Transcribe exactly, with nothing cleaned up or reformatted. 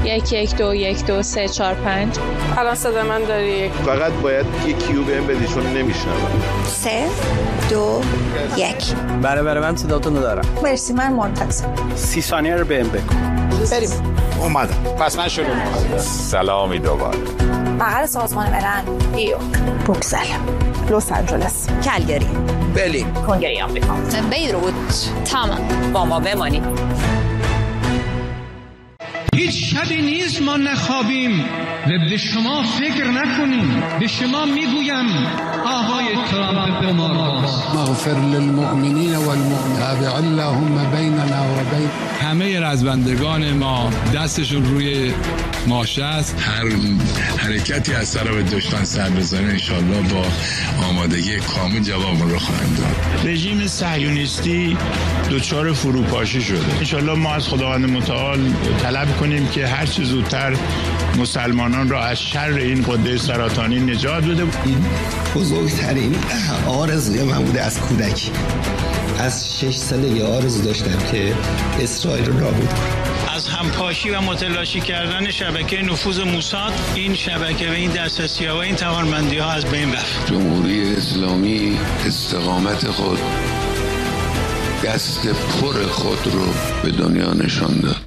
یک یک دو یک دو سه چهار پنج. الان صدا من داری؟ فقط باید یه کیو بهم بدی چون نمیشنوم. سه دو یک. بله بله من صداتون رو دارم. مرسی من منتظرم. سی ثانیه رو بهم بگو. بریم. اومدم. پس من شروع می‌کنم. سلامی دوباره. بغل سازمان ملل. ایو. بروکسل. لس آنجلس. کلگری. برلین. کنگره آمریکا. بیروت. تمام. با ما بمانید. هیچ شبی نیست ما نخوابیم و به شما فکر نکنیم. به شما میگویم آقای ترامپ قمارباز، مغفر للمؤمنین والمؤمنات اللهم بیننا و بین همه رزمندگان ما دستشون روی ماشه است. هر حرکتی از طرف دشمن سر بزنه انشالله با آمادگی کامل جواب رو خواهند داد. رژیم صهیونیستی دچار فروپاشی شده. انشالله ما از خداوند متعال طلب کنیم که هر چه زودتر مسلمانان را از شر این قده سرطانی نجات بده. این بزرگترین آرزوی من بوده از کودکی. از شش سالگی آرزو داشتم که اسرائیل رو نابود کنم. از همپاشی و متلاشی کردن شبکه نفوذ موساد، این شبکه و این دسترسی و این توانمندی ها از بین رفت. جمهوری اسلامی استقامت خود، دست پر خود رو به دنیا نشان داد.